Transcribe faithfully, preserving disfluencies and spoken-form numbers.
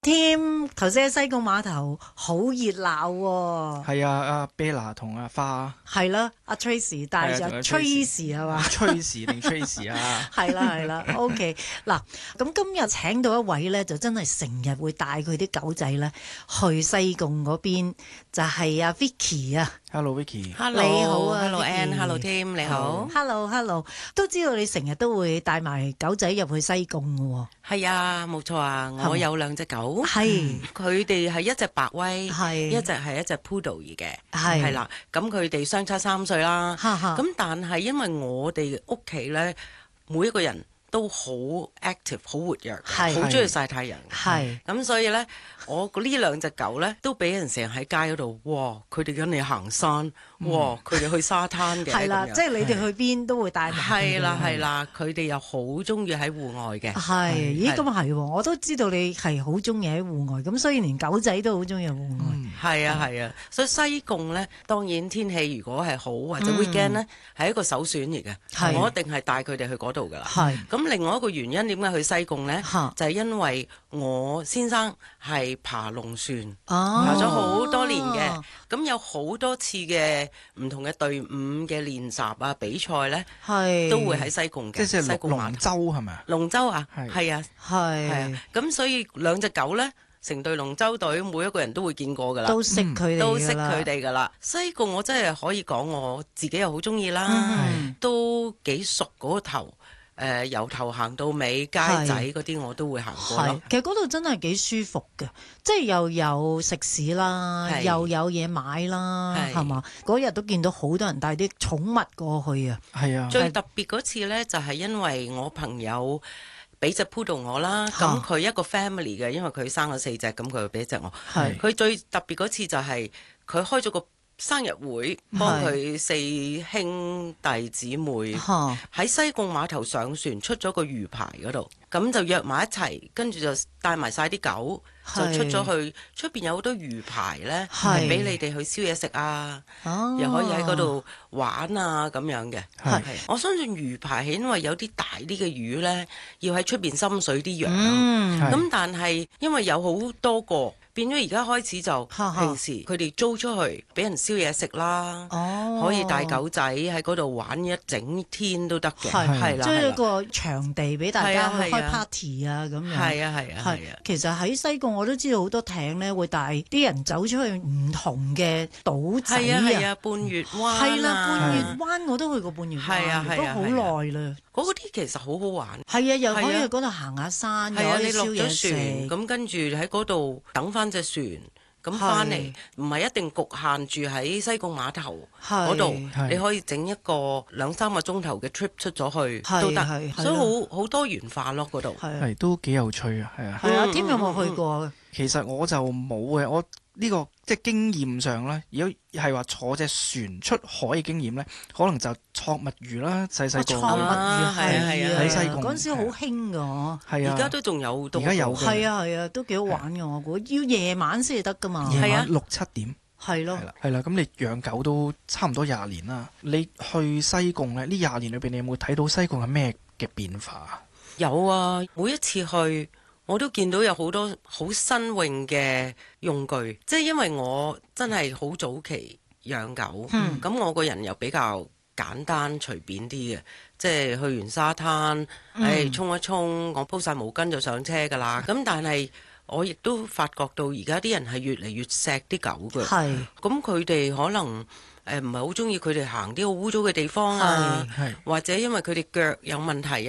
添頭先喺西貢碼頭好熱鬧喎。 係啊，阿 Bella 同阿花係啦，阿 Tracy 帶住阿 Tracy 係嘛 ？Tracy 定 Tracy 啊？ 係啦係啦 ，OK 嗱，咁今日請到一位咧，就真係成日會帶佢啲狗仔咧去西貢嗰邊，就係阿 Vicky 啊。 Hello Vicky， Hello 你好啊 Hello Vicky Ann，Hello Tim，你好。 Hello Hello，都知道你成日都會帶埋狗仔入去西貢嘅喎。 係啊，冇錯啊，我有兩隻狗， 係佢哋係一隻白威， 係一隻係一隻 Poodle 嘅， 係係啦。咁佢哋相差三歲啦。 哈哈咁但係因為我哋屋企咧，每一個人都好 active， 好活躍， 係好中意曬太陽。 係咁所以咧，我呢兩隻狗咧都俾人成日喺街嗰度，哇！佢哋跟你行山，哇！佢哋去沙灘嘅， 係啦， 咁樣即係你哋去邊都會帶埋。 係啦係啦，佢哋又好中意喺戶外嘅。 係，咦咁係喎，我都知道你係好中意喺戶外，咁所以連狗仔都好中意戶外。 係啊係啊，所以西貢咧，當然天氣如果係好或者 weekend 咧，係一個首選嚟嘅。 係我一定係帶佢哋去嗰度噶啦。 係咁另外一個原因點解去西貢咧？ 嚇就係因為我先生係爬龍船， 哦爬咗好多年嘅，咁有好多次嘅唔同嘅隊伍嘅練習啊比賽咧， 係都會喺西貢嘅。 即係西貢碼頭龍舟係咪啊？ 龍舟啊， 係係啊。 係係啊，咁所以兩隻狗呢，成隊龍舟隊，每一個人都會見過噶啦， 都識佢哋㗎啦， 都識佢哋噶啦。西貢我真係可以講，我自己又好中意啦， 嗯都幾熟嗰個頭。誒、呃、由頭行到尾，街仔嗰啲我都會行過咯。 其實嗰度真係幾舒服嘅，即係又有食肆啦， 係又有嘢買啦， 係係嘛？嗰日都見到好多人帶啲寵物過去啊。 係啊， 最特別嗰次呢，就係、是、因為我朋友俾隻 Poodle 我啦， 嚇咁佢一個 family 嘅，因為佢生咗四隻，咁佢就俾一隻我。 係佢最特別嗰次就係佢開咗個生日會，幫佢四兄弟姊妹嚇喺西貢碼頭上船出咗個魚排嗰度，咁就約埋一齊，跟住就帶埋晒啲狗，就係出咗去出邊有好多魚排呢， 係係俾你哋去燒嘢食啊， 哦又可以喺嗰度玩啊咁樣嘅。 係係我相信魚排係因為有啲大啲嘅魚呢，要喺出邊深水啲養， 嗯係咁但係因為有好多個。變咗而家開始就哈哈平時佢哋租出去俾人燒嘢食啦， 哦可以帶狗仔喺嗰度玩一整天都得嘅， 係係啦， 即係一係啦個場地俾大家係啊係啊去開 party 啊咁樣。 係啊係啊係啊， 其實喺西貢我都知道好多艇咧會帶啲人走出去唔同嘅島仔係啊係啊，半月灣係啦， 啊半月灣我都去過半月灣， 係啊係啊都好耐啦。 嗰啲其實好好玩。 係啊，又可以係啊去嗰度行下山，又係啊， 可以你落燒嘢咗船， 食。 咁跟住喺嗰度等翻隻船，咁翻嚟唔係一定局限住喺西貢碼頭嗰度， 係你可以整一個兩三個鐘頭嘅 trip 出咗去係都得， 係係所以好好多元化咯嗰度。 係啊， 係都幾有趣啊，係啊。 係啊， 嗯添有冇去過？ 其實我就冇嘅，我呢、個即係經驗上咧，如果係話坐隻船出海嘅經驗咧，可能就戳墨魚啦，細細個錯物魚啊係啊係啊喺西貢嗰陣時好興㗎，嗬。 係啊， 而家都仲有好多， 而家有嘅係啊係啊，都幾好玩㗎，我估要夜晚先至得㗎嘛。 係啊夜晚六七點係咯係，啦係啦，咁你養狗都差唔多廿年啦，你去西貢咧呢廿年裏邊，你有冇睇到西貢係咩嘅變化？ 有啊，每一次去我都見到有好多好新穎嘅用具，即係因為我真係好早期養狗，咁、 嗯我個人又比較簡單隨便啲嘅，即係去完沙灘，誒、 嗯沖一沖，我鋪晒毛巾就上車㗎啦。咁但係我亦都發覺到而家啲人係越嚟越錫啲狗嘅， 係咁佢哋可能誒唔係好中意佢哋行啲好污糟嘅地方啊， 係或者因為佢哋腳有問題